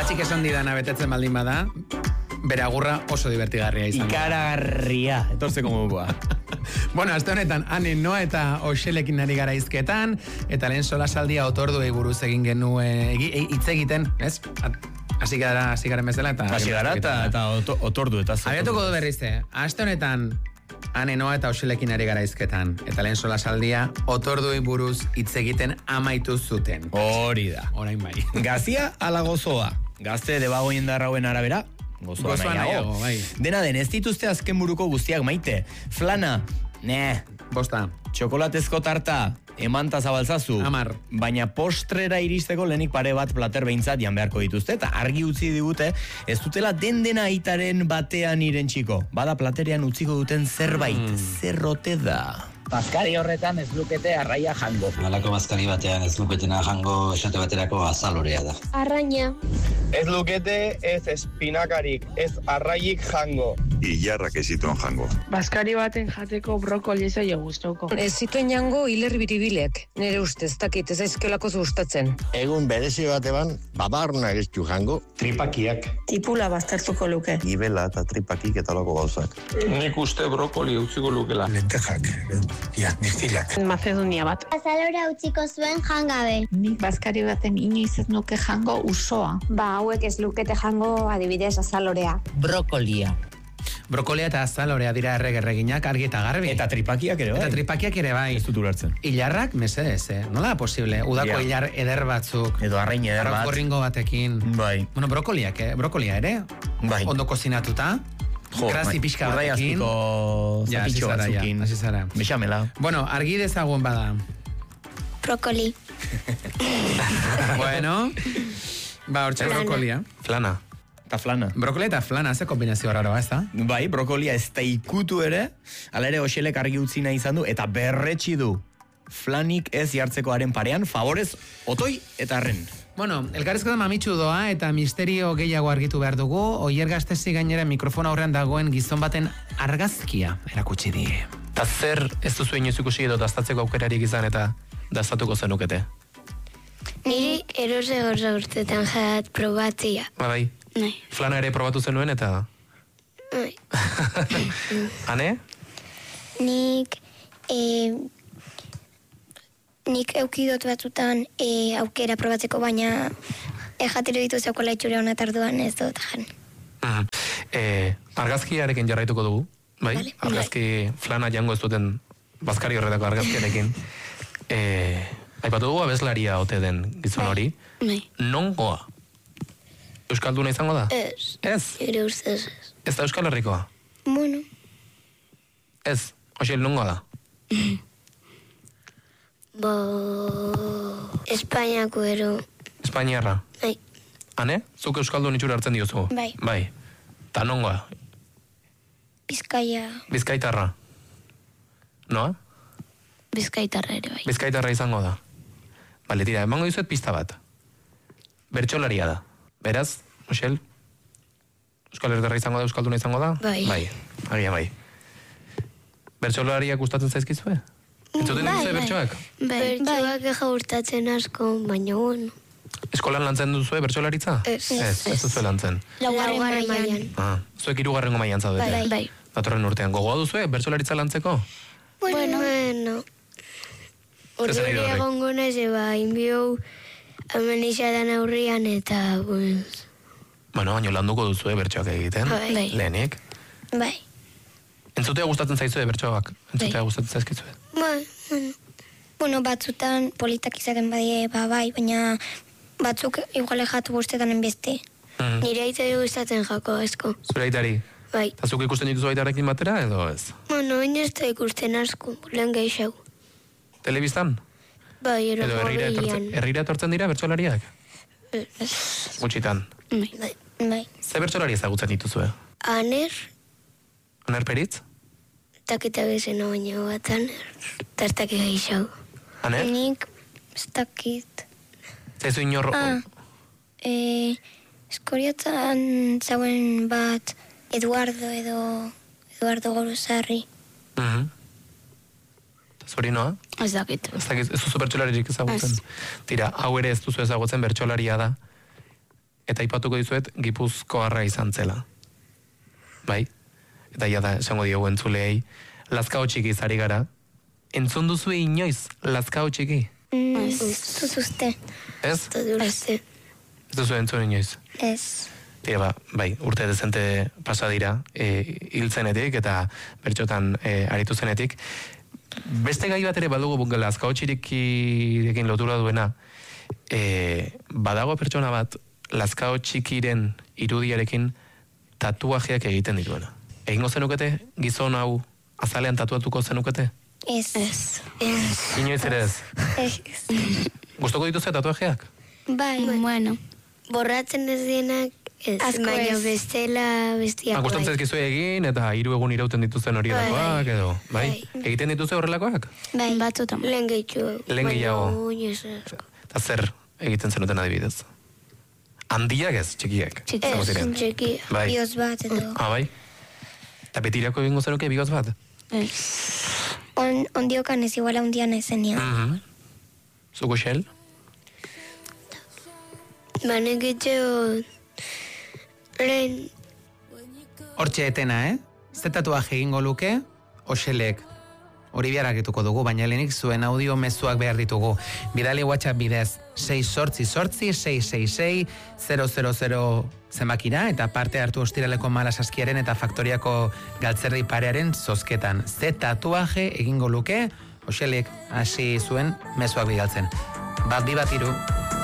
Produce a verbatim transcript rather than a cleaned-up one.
Patxik esan didana betetzen baldin bada, bere agurra oso divertigarria izan. Ikaragarria, etortzeko modukoa. Bueno, azte honetan, Ane, Noa eta Oxelekin ari gara izketan, eta lehen solasaldia otorduei buruz egin genuen, hitz egiten, ez? Hasi gara, hasi garen bezala, eta... Hasi gara, eta, eta otordu, eta... Abiatuko du berrizte, azte honetan, Ane, Noa eta Oxelekin ari gara izketan, eta lehen solasaldia otorduei buruz hitz egiten amaitu zuten. Hori da. Orain bai. Gazia ala gozoa. Gazte debagoien darrauen arabera, gozoa nahiago. Bai. Dena den, ez dituzte azken buruko guztiak maite. Flana, ne. Bosta. Txokolatezko tarta, emanta zabaltzazu. Amar. Baina postrera iristeko lehenik pare bat plater behintzat jan beharko dituzte, eta argi utzi digute, ez dutela den dena aitaren batean iren txiko. Bada platerean utziko duten zerbait, mm. zerrote da. Bazkari horretan ez lukete arraia jango. Halako bazkari batean ez luketena jango esate baterako azalorea da. Arraina. Ez lukete ez espinakarik, ez arraiik jango. Ilarrak ez zituen jango. Bazkari baten jateko brokoli zaio gustoko. Ez zituen jango hiler biribilek. Nire ustez, dakit, ez aizkelako gustatzen. Egun berezi batean, babarna ez du jango. Tripakiak. Tipula baztertuko luke. Gibela eta tripakik eta loko gauzak. Nik uste brokoli utziko lukela. Lentejak. Ja, niztilak. Macedonia bat. Azalora utziko zuen jangabe. Nik bazkari baten inoiz ez nuke jango usoa. Ba, hauek ez lukete jango adibidez azalorea. Brokolia. Brokolia eta azalorea dira erregerreginak argi eta garbi. Eta tripakiak ere bai. Eta tripakiak ere bai. Ez dut ulertzen. Ilarrak, mesedez, eh? Nola da posible? Udako yeah. Ilar eder batzuk. Edo arrain eder bat. Arrakorringo batekin. Bai. Bueno, brokoliak, eh? Brokolia ere. Bai. Ondo kozinatuta. Jo, Krasi pixka batekin. Ja, zapitxo batzukin. Hasi zara. Bexamela. Bueno, argi dezagun bada. Brokoli. Bueno. Ba, hortxe brokolia. Flana. Eta flana. Brokolia eta flana, ze kombinazio raroa, ez da? Bai, brokolia ez da ikutu ere, ala ere Oxelek argi utzi nahi izan du, eta berretsi du. Flanik ez jartzeko haren parean, favorez, otoi eta arren. Bueno, elkarrezko da mamitsu doa eta misterio gehiago argitu behar dugu, Oier Gastezi gainera mikrofona aurrean dagoen gizon baten argazkia erakutsi die. Ta zer ez duzu inoiz ikusi edo daztatzeko aukerarik izan eta daztatuko zenukete? Niri erose gorza urtetan jat probatzia. Ba bai. Nahi. Flana ere probatu zenuen eta... Nahi. Ane? Nik... Eh, nik eukidot batzutan e, aukera probatzeko, baina ejatiro ditu zeukola itxura hona tarduan ez dut jan. Mm. E, argazkiarekin jarraituko dugu, bai? Vale. Argazki flana jango ez duten bazkari horretako argazkiarekin. E, aipatu dugu abeslaria ote den gizon hori. Bai. Nongoa? Euskalduna izango da? Ez. Ez? Ere ustez ez. Ez da Euskal Herrikoa? Bueno. Ez, Oxel nongoa da? Bo... Espainiako ero. Espainiarra? Bai. Ane? Zuk Euskaldun itxura hartzen diozu? Bai. Bai. Ta nongoa? Bizkaia. Bizkaitarra? Noa? Bizkaitarra ere bai. Bizkaitarra izango da. Bale, tira, emango dizuet pista bat. Bertxolaria da. Beraz, Oxel? Euskal Herritarra izango da, Euskalduna izango da? Bai. Bai, agia bai. Bertxolariak gustatzen zaizkizue? Entzuten bai, dituzue bertxoak? Bai, bertxoak jaurtatzen asko, baina bueno. Eskolan lantzen duzue bertxolaritza? Ez. Ez, ez duzue lantzen. Laugarren mailan. Ah, zuek hirugarrengo mailan zaudete? Bai, bai. Datorren urtean, gogoa duzue bertxolaritza lantzeko? Bueno, bueno. Orduri egongo naiz eba, inbiou hemen izadan aurrian eta, pues... Bueno, baina landuko duzue bertxoak egiten? Bai. Lehenik? Bai. Entzutea gustatzen zaizue bertxoak? Entzutea gustatzen zaizkizue? Bai, bueno. Bueno, batzutan politak izaten badie, ba, bai, baina batzuk iguale jatu guztetan enbeste. Mm. Nire aitari gustatzen jako asko. Zure aitari? Bai. Eta zuk ikusten dituzu aitarekin batera edo ez? Bueno, baina ez da ikusten asko, lehen gehiago. Telebistan? Bai, edo herrira etortzen, herrira etortzen dira bertsolariak? Gutxitan. Bai. Bai. Bai. Ze bertsolari ezagutzen dituzue? Aner. Aner Peritz? Takita bezena baina bat aner. Tartak gehiago. Aner? Nik, ez dakit. Zaizu inorro... Ah, e, eskoriotan zauen bat Eduardo edo Eduardo Gorosarri. Mhm. Zori noa? Ez dakit. Ez dakit, ez duzu bertsolaririk ezagutzen. Tira, hau ere ez duzu ezagutzen bertsolaria da. eta aipatuko dizuet Gipuzkoarra izan zela. Bai? Eta ja da, esango diogu entzuleei, Lazkao txiki zari gara. Entzun duzu inoiz Lazkao txiki? Ez duzuzte. Ez? Ez. Ez duzu entzun inoiz? Ez. Tira, ba, bai, urte dezente pasa dira, e, hiltzenetik eta bertxotan e, aritu zenetik. Beste gai bat ere badugu Lazkao txikirekin lotura duena, e, badago pertsona bat Lazkao txikiren irudiarekin tatuajeak egiten dituena. Egingo zenukete gizon hau azalean tatuatuko zenukete? Ez. Ez. Ez. Inoiz ere ez? Ez. Gustoko dituzte tatuajeak? Bai. Bueno. Borratzen ez dienak ez. Baina bestela bestiak bai. Gustatzen zaizkizu egin eta hiru egun irauten dituzten horietakoak edo, bai? Egiten dituzte horrelakoak? Bai. Batzutan. Lehen gehiago. Lehen gehiago. Eta zer egiten zenuten adibidez? Handiak ez, txikiak? Ez, txiki. Bioz bat edo. Ah, bai? Eta betirako egingo zenuke bigoz bat? Ez. On, ondiokan ez iguala ondian ezenia. Mm-hmm. Zuko xel? Banek etxeo... Lehen... Hortxe etena, eh? Ze tatuaje egingo luke, Oxelek. Hori behar argituko dugu, baina lehenik zuen audio mezuak behar ditugu. Bidali WhatsApp bidez sei sortzi sortzi, sei sei sei, zero zero zero zenbakira, eta parte hartu ostiraleko Malasaskiaren eta Faktoriako galtzerdi parearen zozketan. Ze tatuaje egingo luke, Oxelek hasi zuen mezuak bidaltzen. Bat bi bat iru.